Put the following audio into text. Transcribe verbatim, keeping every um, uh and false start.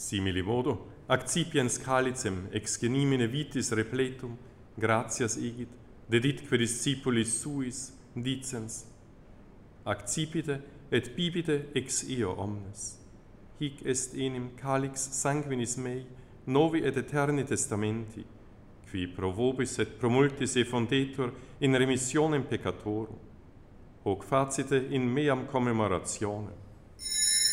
Simili modo, accipiens calicem ex genimine vitis repletum, gratias igit, deditque discipulis suis, dicens, accipite et bibite ex eo omnes. Hic est enim calix sanguinis mei, novi et eterni testamenti, qui pro vobis et pro multis effondetur in remissionem peccatorum, hoc facite in meam commemorationem.